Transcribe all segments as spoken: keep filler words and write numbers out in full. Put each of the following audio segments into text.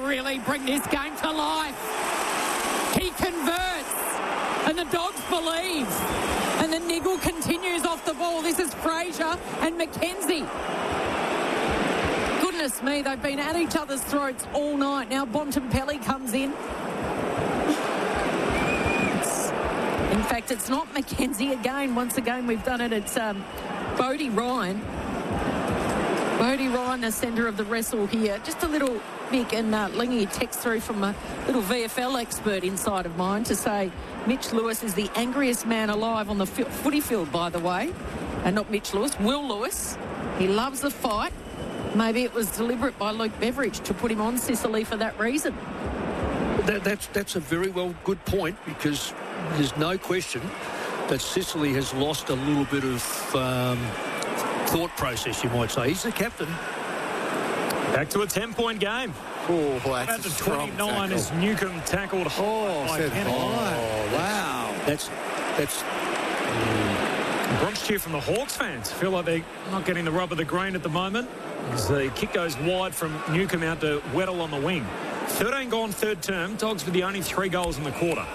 really bring this game to life. He converts, and the Dogs believe. And the niggle continues off the ball. This is Fraser and McKenzie. Goodness me, they've been at each other's throats all night. Now Bontempelli comes in. It's, in fact, it's not McKenzie again. Once again, we've done it. It's um, Bodie Ryan. Bodie Ryan, the centre of the wrestle here. Just a little, Mick and uh, Lingy, a text through from a little V F L expert inside of mine to say Mitch Lewis is the angriest man alive on the fi- footy field, by the way. And not Mitch Lewis, Will Lewis. He loves the fight. Maybe it was deliberate by Luke Beveridge to put him on Sicily for that reason. That, that's, that's a very well good point, because there's no question that Sicily has lost a little bit of um, thought process, you might say. He's the captain. Back to a ten-point game. Oh, that's At the twenty-nine as Newcomb tackled Oh, by said Kennedy. oh, wow. That's that's. Bronx cheer from the Hawks fans. Feel like they're not getting the rub of the green at the moment, as the kick goes wide from Newcomb out to Weddle on the wing. thirteen gone third term. Dogs with the only three goals in the quarter.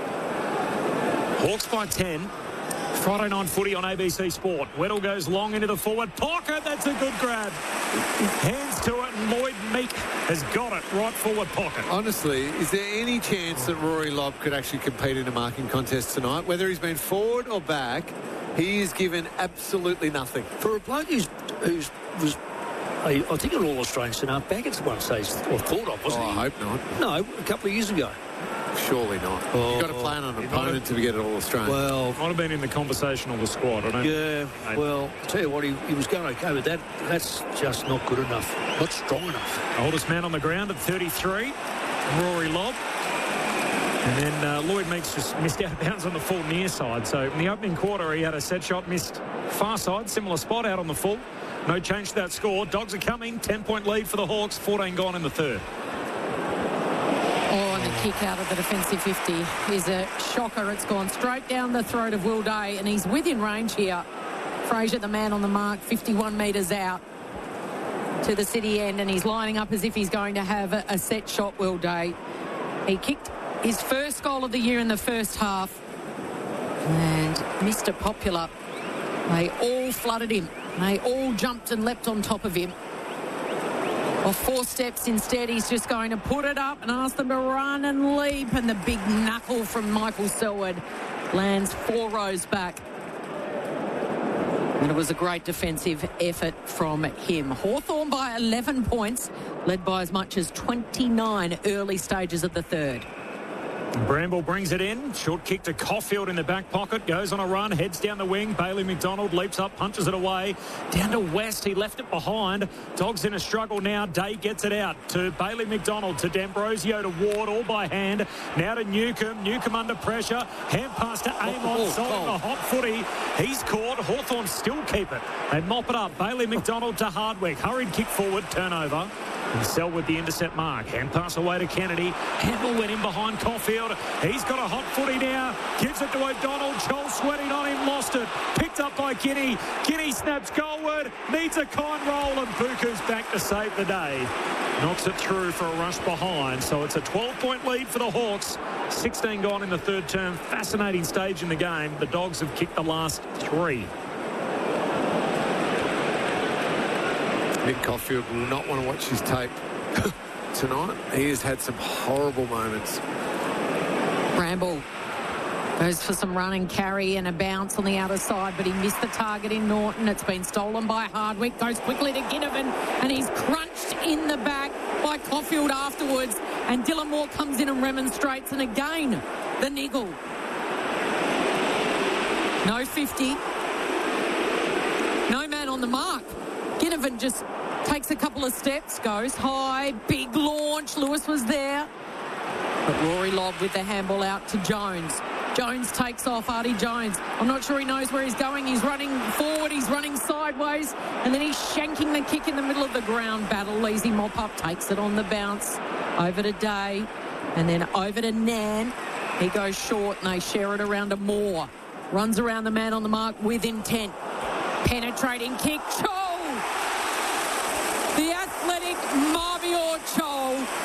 Hawks by ten. Friday night footy on A B C Sport. Weddle goes long into the forward pocket. That's a good grab. Hands to it, and Lloyd Meek has got it. Right forward pocket. Honestly, is there any chance that Rory Lobb could actually compete in a marking contest tonight? Whether he's been forward or back, he is given absolutely nothing. For a bloke who's, who's was, a, I think, an All-Australian centre back at one stage, or thought of, wasn't oh, he? I hope not. No, a couple of years ago. Surely not. Oh, You've got to play on an opponent to get it all Australian. Well, Might have been in the conversation on the squad. I don't yeah, well, I'll tell you what, he, he was going okay with that. That's just not good enough. Not strong enough. Oldest man on the ground at thirty-three, Rory Lobb. And then uh, Lloyd Meeks just missed out of bounds on the full near side. So in the opening quarter, he had a set shot, missed far side, similar spot out on the full. No change to that score. Dogs are coming. ten-point lead for the Hawks. fourteen gone in the third. Oh, and the kick out of the defensive fifty is a shocker. It's gone straight down the throat of Will Day, and he's within range here. Fraser, the man on the mark, fifty-one metres out to the city end, and he's lining up as if he's going to have a, a set shot, Will Day. He kicked his first goal of the year in the first half, and Mister Popular, they all flooded him. They all jumped and leapt on top of him. Well, four steps instead, he's just going to put it up and ask them to run and leap, and the big knuckle from Michael Selwood lands four rows back. And it was a great defensive effort from him. Hawthorn by eleven points, led by as much as twenty-nine early stages of the third. Bramble brings it in. Short kick to Caulfield in the back pocket. Goes on a run. Heads down the wing. Bailey McDonald leaps up. Punches it away. Down to West. He left it behind. Dogs in a struggle now. Day gets it out to Bailey McDonald. To D'Ambrosio. To Ward. All by hand. Now to Newcomb. Newcomb under pressure. Hand pass to Amon. Solid the hot footy. He's caught. Hawthorn still keep it. They mop it up. Bailey McDonald to Hardwick. Hurried kick forward. Turnover. And Sell with the intercept mark. Hand pass away to Kennedy. Handball went in behind Caulfield. He's got a hot footy now. Gives it to O'Donnell. Joel sweating on him. Lost it. Picked up by Guinea. Guinea snaps goalward. Needs a kind roll. And Buka's back to save the day. Knocks it through for a rush behind. So it's a twelve-point lead for the Hawks. sixteen gone in the third term. Fascinating stage in the game. The Dogs have kicked the last three. Nick Caulfield will not want to watch his tape tonight. He has had some horrible moments. Bramble goes for some run and carry and a bounce on the outer side, but he missed the target in Norton. It's been stolen by Hardwick. Goes quickly to Ginnivan, and he's crunched in the back by Caulfield afterwards. And Dylan Moore comes in and remonstrates, and again, the niggle. No fifty. No man on the mark. Ginnivan just takes a couple of steps, goes high, big launch. Lewis was there. But Rory Lobb with the handball out to Jones. Jones takes off, Artie Jones. I'm not sure he knows where he's going. He's running forward, he's running sideways, and then he's shanking the kick in the middle of the ground. Battle, easy mop up, takes it on the bounce. Over to Day, and then over to Nan. He goes short, and they share it around to Moore. Runs around the man on the mark with intent. Penetrating kick, Chol! The athletic Marvior Chol